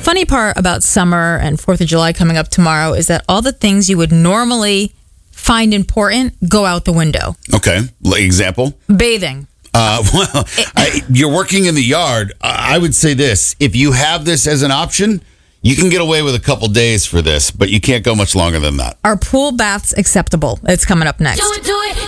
funny part about summer and 4th of July coming up tomorrow is that all the things you would normally find important go out the window. Okay. Example? Bathing. You're working in the yard. I would say this. If you have this as an option, you can get away with a couple days for this, but you can't go much longer than that. Are pool baths acceptable? It's coming up next. Do it.